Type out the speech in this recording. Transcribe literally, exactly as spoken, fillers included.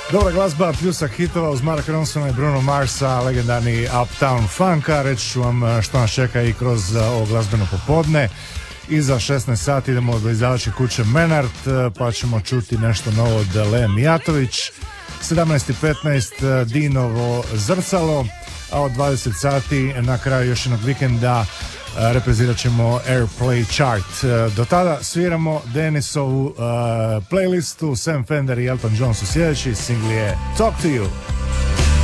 Dobra glazba pljusa hitova uz Marka Ronsona i Bruno Marsa, legendarni Uptown Funka. Reći ću vam što nas čeka i kroz ovo glazbeno popodne. Iza šesnaest sati idemo do izdavačke kuće Menard, pa ćemo čuti nešto novo od Lea Mijatović. sedamnaest i petnaest Dinovo zrcalo, a od dvadeset sati na kraju još jednog vikenda reprezirat ćemo Airplay Chart. Do tada sviramo Denisovu uh, playlistu. Sam Fender i Elton John su sljedeći. Singli je Talk to You.